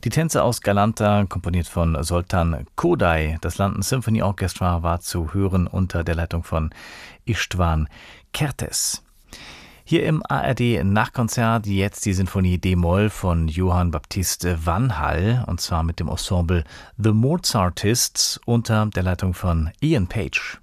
Die Tänze aus Galanta, komponiert von Zoltán Kodály. Das London Symphony Orchestra war zu hören unter der Leitung von István Kertész. Hier im ARD-Nachkonzert jetzt die Sinfonie D-Moll von Johann Baptist van Hall, und zwar mit dem Ensemble The Mozartists unter der Leitung von Ian Page.